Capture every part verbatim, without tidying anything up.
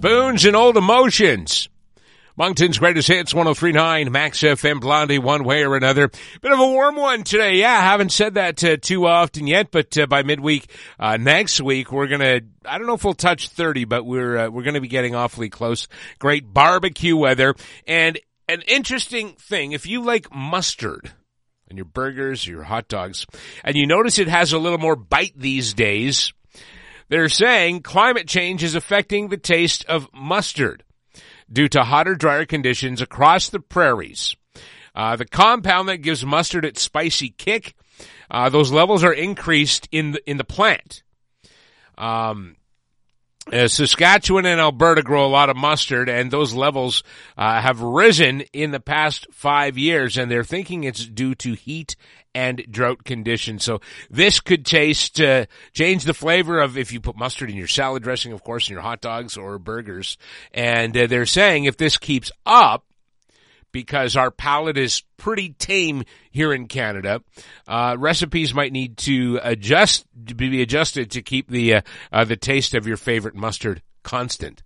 Spoons and Old Emotions. Moncton's greatest hits, one oh three point nine, Max F M, Blondie, one way or another. Bit of a warm one today. Yeah, I haven't said that uh, too often yet, but uh, by midweek uh, next week, we're going to, I don't know if we'll touch thirty, but we're uh, we're going to be getting awfully close. Great barbecue weather. And an interesting thing, if you like mustard and your burgers, your hot dogs, and you notice it has a little more bite these days, they're saying climate change is affecting the taste of mustard due to hotter, drier conditions across the prairies. Uh, the compound that gives mustard its spicy kick, uh, those levels are increased in the, in the plant. Um, uh, Saskatchewan and Alberta grow a lot of mustard, and those levels uh, have risen in the past five years, and they're thinking it's due to heat and drought conditions. So this could taste, uh, change the flavor of if you put mustard in your salad dressing, of course, in your hot dogs or burgers. And uh, they're saying if this keeps up, because our palate is pretty tame here in Canada, uh, recipes might need to adjust, to be adjusted to keep the, uh, uh, the taste of your favorite mustard constant.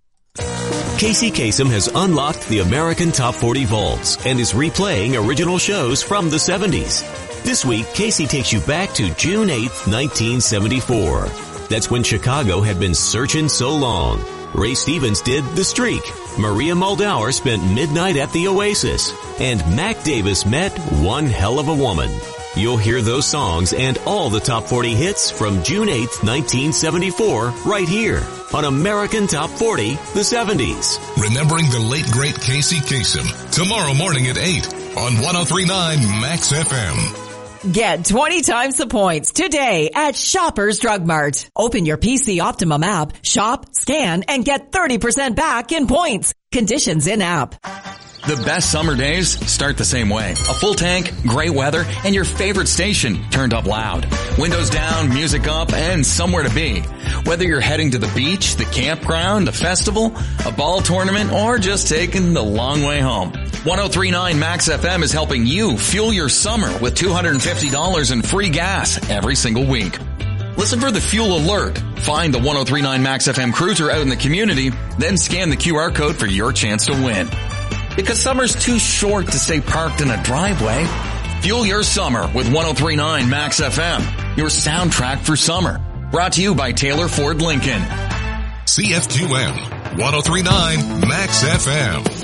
Casey Kasem has unlocked the American Top forty vaults and is replaying original shows from the seventies. This week, Casey takes you back to June eighth, nineteen seventy-four. That's when Chicago had been searching so long. Ray Stevens did The Streak. Maria Muldaur spent midnight at the Oasis. And Mac Davis met One Hell of a Woman. You'll hear those songs and all the top forty hits from June eighth, nineteen seventy-four right here on American Top forty, the seventies. Remembering the late, great Casey Kasem tomorrow morning at eight on one oh three point nine Max F M. Get twenty times the points today at Shoppers Drug Mart. Open your P C Optimum app, shop, scan, and get thirty percent back in points. Conditions in app. The best summer days start the same way. A full tank, great weather, and your favorite station turned up loud. Windows down, music up, and somewhere to be. Whether you're heading to the beach, the campground, a festival, a ball tournament, or just taking the long way home. one oh three point nine Max F M is helping you fuel your summer with two hundred fifty dollars in free gas every single week. Listen for the fuel alert. Find the one oh three point nine Max F M cruiser out in the community, then scan the Q R code for your chance to win. Because summer's too short to stay parked in a driveway. Fuel your summer with one oh three point nine Max F M, your soundtrack for summer. Brought to you by Taylor Ford Lincoln. C F Q M, one oh three point nine Max F M.